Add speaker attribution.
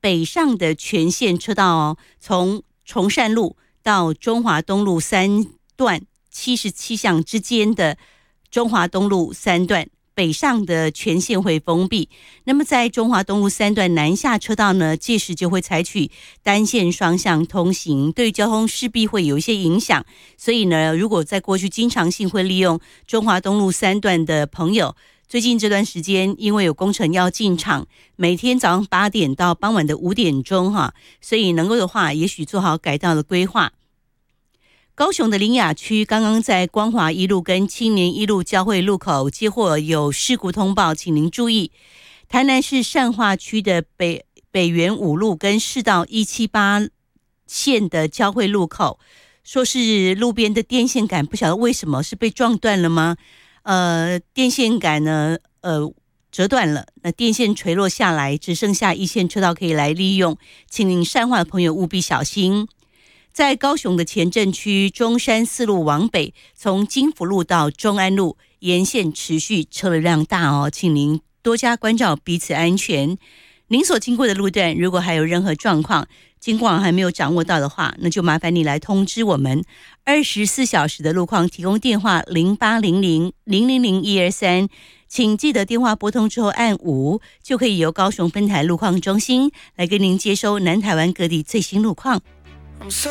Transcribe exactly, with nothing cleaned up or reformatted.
Speaker 1: 北上的全线车道哦，从崇善路到中华东路三段七十七巷之间的中华东路三段北上的全线会封闭。那么在中华东路三段南下车道呢，届时就会采取单线双向通行，对于交通势必会有一些影响。所以呢，如果在过去经常性会利用中华东路三段的朋友，最近这段时间因为有工程要进场，每天早上八点到傍晚的五点钟哈，所以能够的话，也许做好改道的规划。高雄的苓雅区刚刚在光华一路跟青年一路交汇路口接获有事故通报，请您注意。台南市善化区的北北园五路跟市道一七八线的交汇路口，说是路边的电线杆，不晓得为什么是被撞断了吗？呃，电线杆呢，呃。折断了，那电线垂落下来，只剩下一线车道可以来利用，请您善化的朋友务必小心。在高雄的前镇区中山四路往北，从金福路到中安路沿线持续车流量大哦，请您多加关照彼此安全。您所经过的路段如果还有任何状况，经过还没有掌握到的话，那就麻烦你来通知我们。二十四小时的路况提供电话零八零零零零零一二三，请记得电话拨通之后按五，就可以由高雄分台路况中心来跟您接收南台湾各地最新路况。